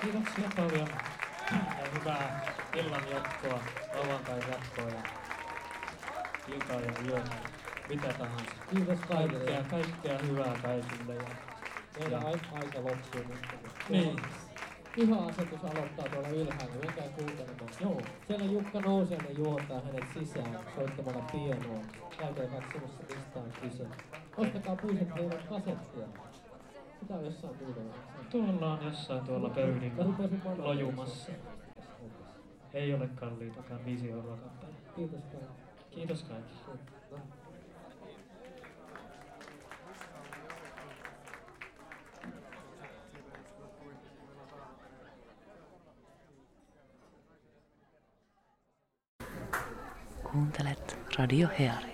Kiitoksia paljon ja hyvää illan jatkoa, lauantain jatkoa ja iltaa ja yötä, mitä tahansa. Kiitos kaikille. Kaikkea hyvää kaikille. Meidän aika loppuu nyt. Niin. Piha-asetus aloittaa tuolla ylhäällä, menkää kuuntelemaan. Joo. Siellä Jukka Nousiainen juontaa hänet sisään soittamalla pianoa. Käykää katsomassa, mistä on kyse. Ostakaa Puiset Heivat kasettia. Sitä on jossain muualla. Tuolla on jossain tuolla pöydillä lojumassa. Ei ole kalliitakaan, 5 € kappale. Kiitos kaikille. Kiitos kaikille. Kuuntelet Radio Hearia.